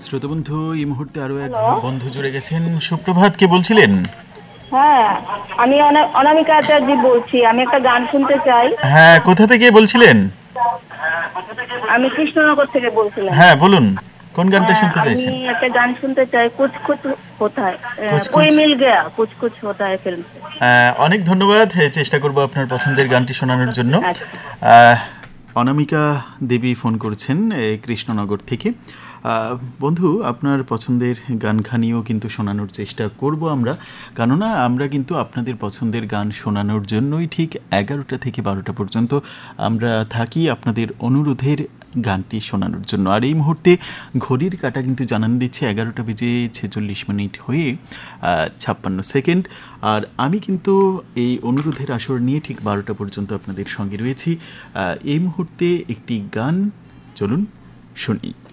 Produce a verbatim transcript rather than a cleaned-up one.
শ্রোতা বন্ধু, এই মুহূর্তে আরো এক হ্যালো। বন্ধু জুড়ে গেছেন। সুপ্রভাত, কে বলছিলেন? হ্যাঁ, আমি অনা- অনামিকা আচার্য বলছি। আমি একটা গান শুনতে চাই। হ্যাঁ, কোথা থেকে বলছিলেন? আমি কৃষ্ণনগর থেকে বলছিলাম। হ্যাঁ, বলুন, কোন গানটা হ্যাঁ, শুনতে আমি চাইছেন? একটা গান শুনতে চাই, কুছ কুছ হোতায়। কুছ কোই কুছ। মিল গয়া, কুছ কুছ হোতায় ফিল্ম। আহ, অনেক ধন্যবাদ। এ, চেষ্টা করব আপনার পছন্দের গানটি শোনানোর জন্য। আচ্ছা। আহ, অনামিকা দেবী ফোন করছেন এ, কৃষ্ণনগর থেকে। আহ, বন্ধু, আপনার পছন্দের গানখানিও কিন্তু শোনানোর চেষ্টা করব আমরা, কেননা আমরা কিন্তু আপনাদের পছন্দের গান শোনানোর জন্যই ঠিক এগারোটা থেকে বারোটা পর্যন্ত আমরা থাকি আপনাদের অনুরোধের গানটি শোনানোর জন্য। আর এই মুহূর্তে ঘড়ির কাঁটা কিন্তু জানান দিচ্ছে এগারোটা বেজে ছেচল্লিশ মিনিট হয়ে ছাপ্পান্ন সেকেন্ড। আর আমি কিন্তু এই অনুরোধের আসর নিয়ে ঠিক বারোটা পর্যন্ত আপনাদের সঙ্গে রয়েছি। এই মুহূর্তে একটি গান চলুন শুনি।